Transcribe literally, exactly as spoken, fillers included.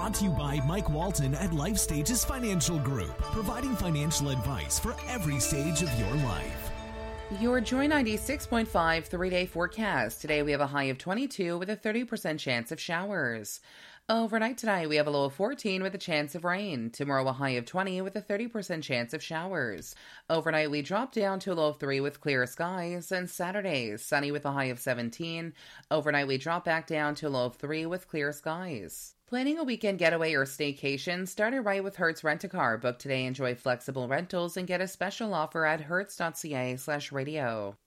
Brought to you by Mike Walton at Life Stages Financial Group, providing financial advice for every stage of your life. Your Joy ninety-six point five three-day forecast. Today we have a high of twenty-two with a thirty percent chance of showers. Overnight tonight, we have a low of fourteen with a chance of rain. Tomorrow, a high of twenty with a thirty percent chance of showers. Overnight, we drop down to a low of three with clear skies. And Saturday, sunny with a high of seventeen. Overnight, we drop back down to a low of three with clear skies. Planning a weekend getaway or staycation? Start it right with Hertz Rent-A-Car. Book today, enjoy flexible rentals, and get a special offer at hertz.ca slash radio.